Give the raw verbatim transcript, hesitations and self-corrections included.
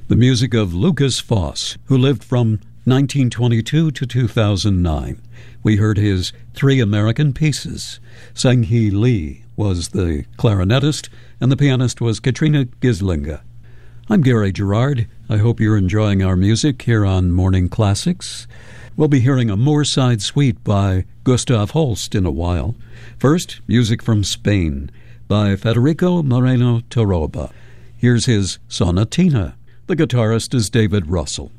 The music of Lukas Foss, who lived from nineteen twenty-two to two thousand nine. We heard his Three American Pieces. Sang-Hee Lee was the clarinetist, and the pianist was Katrina Gislinga. I'm Gary Gerard. I hope you're enjoying our music here on Morning Classics. We'll be hearing a Moorside Suite by Gustav Holst in a while. First, music from Spain by Federico Moreno Toroba. Here's his Sonatina. The guitarist is David Russell.